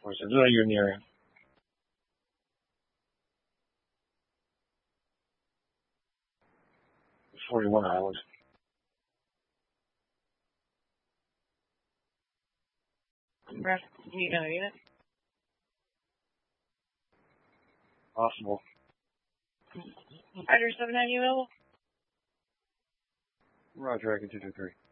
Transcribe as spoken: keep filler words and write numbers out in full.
course, I know you're near it. forty-one Highland. Rest, do you know yet? Possible. Rider seven ninety available? Roger, I can two two three.